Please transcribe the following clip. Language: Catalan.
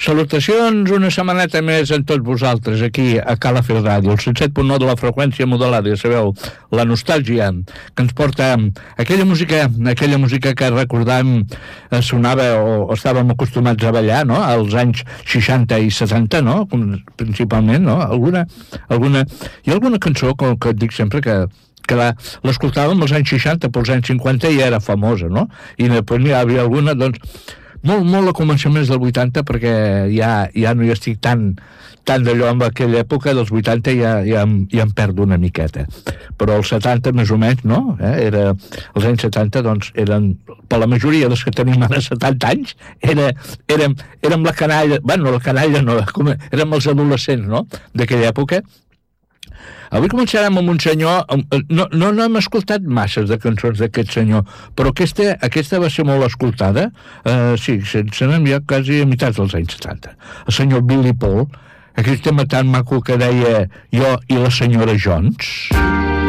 Salutacions una setmaneta més en tots vosaltres aquí a Calafell Ràdio, el 107.9 de la freqüència modulada, ja sabeu, la nostàlgia que ens porta aquella música que recordàvem sonava o estàvem acostumats a ballar, no?, als anys 60 i 70, no?, principalment, no?, hi ha alguna cançó que et dic sempre que l'escoltàvem als anys 60, però als anys 50 ja era famosa, no?, i després n'hi havia alguna, doncs molt a començaments del 80, perquè ja no hi estic tan d'allò en aquella època, dels 80 ja em perdo una miqueta, però els 70 més o menys, no? Els anys 70, doncs, eren, per la majoria dels que tenim ara 70 anys, érem la canalla, bueno, la canalla no, érem els adolescents, no?, d'aquella època. Avui començarem amb un senyor, no hem escoltat masses de cançons d'aquest senyor, però aquesta va ser molt escoltada, sí, sense anar ja quasi a meitats dels anys 70. El senyor Billy Paul, aquell tema tan maco que deia Jo i la senyora Jones.